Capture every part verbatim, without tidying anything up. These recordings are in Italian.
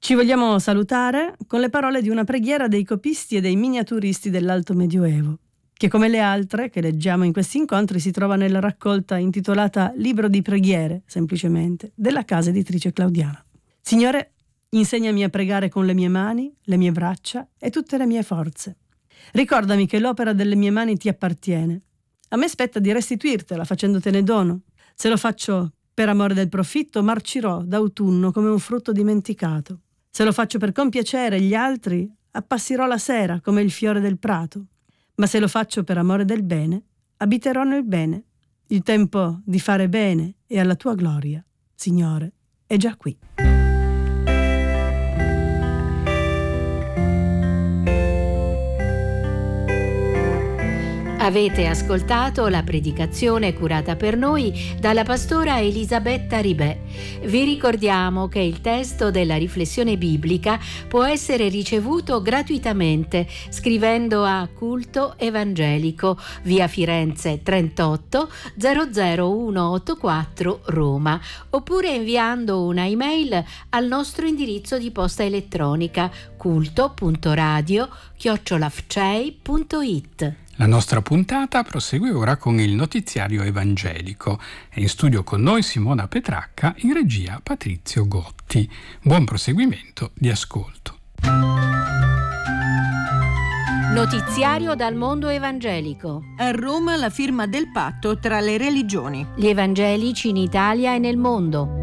Ci vogliamo salutare con le parole di una preghiera dei copisti e dei miniaturisti dell'Alto Medioevo, che come le altre che leggiamo in questi incontri si trova nella raccolta intitolata Libro di preghiere, semplicemente, della casa editrice Claudiana. Signore, insegnami a pregare con le mie mani, le mie braccia e tutte le mie forze. Ricordami che l'opera delle mie mani ti appartiene. A me spetta di restituirtela facendotene dono. Se lo faccio per amore del profitto, marcirò d'autunno come un frutto dimenticato. Se lo faccio per compiacere gli altri, appassirò la sera come il fiore del prato. Ma se lo faccio per amore del bene, abiterò nel bene. Il tempo di fare bene e alla tua gloria, Signore, è già qui. Avete ascoltato la predicazione curata per noi dalla pastora Elisabetta Ribè. Vi ricordiamo che il testo della riflessione biblica può essere ricevuto gratuitamente scrivendo a Culto Evangelico, via Firenze trentotto zero zero uno otto quattro Roma, oppure inviando una email al nostro indirizzo di posta elettronica culto punto radio chiocciola f c e i punto i t. La nostra puntata prosegue ora con il notiziario evangelico. È in studio con noi Simona Petracca, in regia Patrizio Gotti. Buon proseguimento di ascolto. Notiziario dal mondo evangelico. A Roma la firma del patto tra le religioni. Gli evangelici in Italia e nel mondo.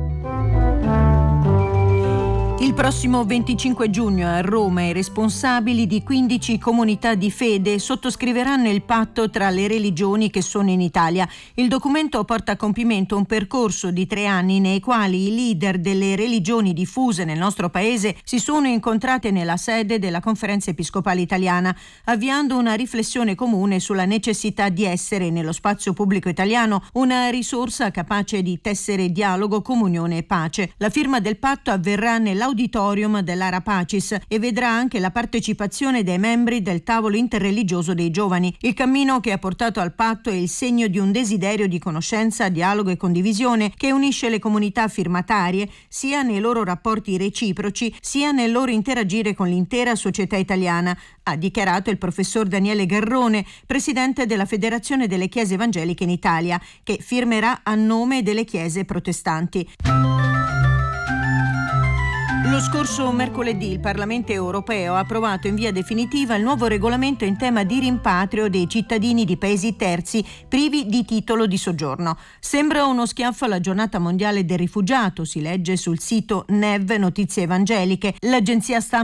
Il prossimo venticinque giugno a Roma i responsabili di quindici comunità di fede sottoscriveranno il patto tra le religioni che sono in Italia. Il documento porta a compimento un percorso di tre anni nei quali i leader delle religioni diffuse nel nostro paese si sono incontrati nella sede della Conferenza Episcopale Italiana, avviando una riflessione comune sulla necessità di essere nello spazio pubblico italiano una risorsa capace di tessere dialogo, comunione e pace. La firma del patto avverrà nell'auditorium dell'Ara Pacis e vedrà anche la partecipazione dei membri del tavolo interreligioso dei giovani. Il cammino che ha portato al patto è il segno di un desiderio di conoscenza, dialogo e condivisione che unisce le comunità firmatarie sia nei loro rapporti reciproci sia nel loro interagire con l'intera società italiana, ha dichiarato il professor Daniele Garrone, presidente della Federazione delle Chiese Evangeliche in Italia, che firmerà a nome delle chiese protestanti. Lo scorso mercoledì il Parlamento europeo ha approvato in via definitiva il nuovo regolamento in tema di rimpatrio dei cittadini di paesi terzi privi di titolo di soggiorno. Sembra uno schiaffo alla giornata mondiale del rifugiato, si legge sul sito N E V Notizie Evangeliche. L'agenzia stampa